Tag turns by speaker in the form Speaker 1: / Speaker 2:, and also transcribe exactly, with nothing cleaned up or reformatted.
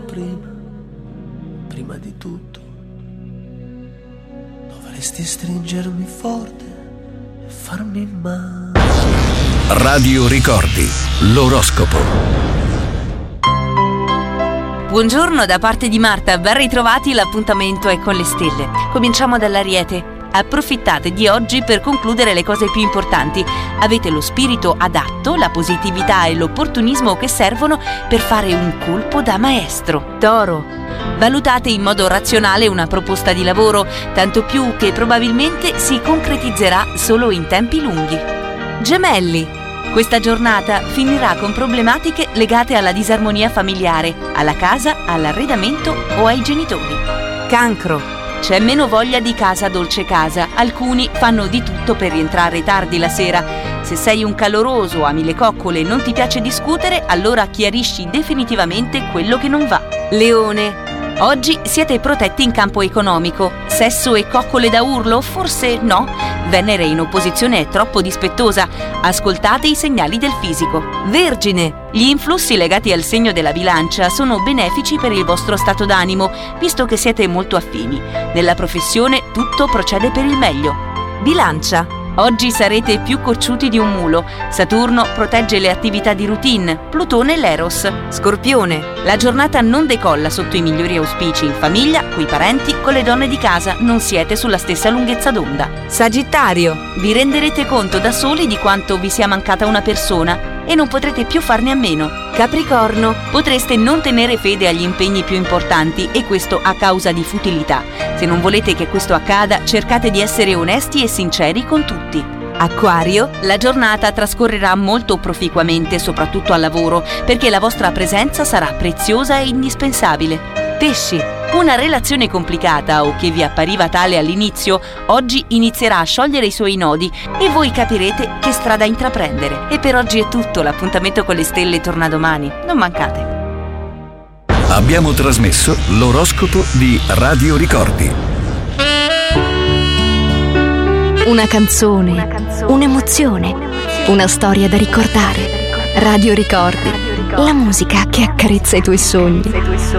Speaker 1: prima, prima di tutto, dovresti stringermi forte e farmi male.
Speaker 2: Radio Ricordi, l'oroscopo.
Speaker 3: Buongiorno da parte di Marta, ben ritrovati, l'appuntamento è con le stelle. Cominciamo dall'Ariete. Approfittate di oggi per concludere le cose più importanti. Avete lo spirito adatto, la positività e l'opportunismo che servono per fare un colpo da maestro. Toro. Valutate in modo razionale una proposta di lavoro, tanto più che probabilmente si concretizzerà solo in tempi lunghi. Gemelli. Questa giornata finirà con problematiche legate alla disarmonia familiare, alla casa, all'arredamento o ai genitori. Cancro. C'è meno voglia di casa dolce casa. Alcuni fanno di tutto per rientrare tardi la sera. Se sei un caloroso, ami le coccole e non ti piace discutere, allora chiarisci definitivamente quello che non va. Leone. Oggi siete protetti in campo economico. Sesso e coccole da urlo? Forse no. Venere in opposizione è troppo dispettosa. Ascoltate i segnali del fisico. Vergine. Gli influssi legati al segno della bilancia sono benefici per il vostro stato d'animo, visto che siete molto affini. Nella professione tutto procede per il meglio. Bilancia. Oggi sarete più cocciuti di un mulo. Saturno protegge le attività di routine, Plutone l'eros. Scorpione. La giornata non decolla sotto i migliori auspici in famiglia, coi parenti, con le donne di casa. Non siete sulla stessa lunghezza d'onda. Sagittario. Vi renderete conto da soli di quanto vi sia mancata una persona e non potrete più farne a meno. Capricorno. Potreste non tenere fede agli impegni più importanti e questo a causa di futilità. Se non volete che questo accada, cercate di essere onesti e sinceri con tutti. Acquario. La giornata trascorrerà molto proficuamente, soprattutto al lavoro, perché la vostra presenza sarà preziosa e indispensabile. Pesci. Una relazione complicata o che vi appariva tale all'inizio, oggi inizierà a sciogliere i suoi nodi e voi capirete che strada intraprendere. E per oggi è tutto, l'appuntamento con le stelle torna domani. Non mancate.
Speaker 2: Abbiamo trasmesso l'oroscopo di Radio Ricordi.
Speaker 4: Una canzone, una canzone, un'emozione, una storia da ricordare. Radio Ricordi, la musica che accarezza i tuoi sogni.